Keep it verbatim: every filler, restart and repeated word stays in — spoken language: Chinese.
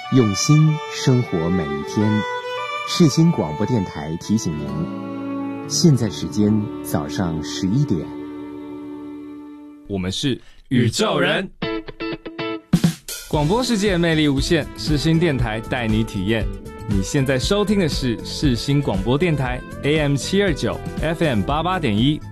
用心生活每一天。世新广播电台提醒您，现在时间早上十一点。 我们是宇宙人，广播世界魅力无限，世新电台带你体验。你现在收听的是世新广播电台 A M 七二九 F M 八八点一